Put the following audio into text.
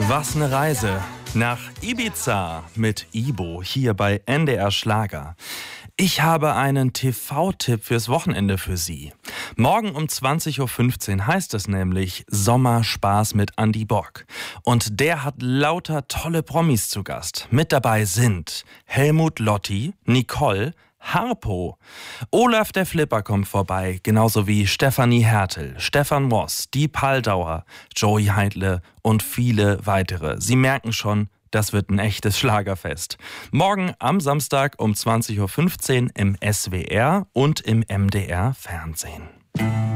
Was eine Reise nach Ibiza mit Ibo hier bei NDR Schlager. Ich habe einen TV-Tipp fürs Wochenende für Sie. Morgen um 20.15 Uhr heißt es nämlich Sommerspaß mit Andi Bock. Und der hat lauter tolle Promis zu Gast. Mit dabei sind Helmut Lotti, Nicole, Harpo. Olaf der Flipper kommt vorbei, genauso wie Stefanie Hertel, Stefan Moss, Die Paldauer, Joey Heidle und viele weitere. Sie merken schon, das wird ein echtes Schlagerfest. Morgen am Samstag um 20.15 Uhr im SWR und im MDR Fernsehen.